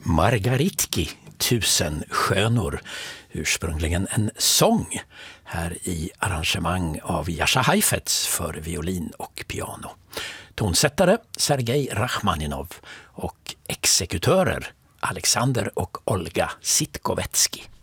Margaritki, Tusen skönor, ursprungligen en sång, här i arrangemang av Jascha Heifetz för violin och piano. Tonsättare Sergej Rachmaninov och exekutörer Alexander och Olga Sitkovetsky.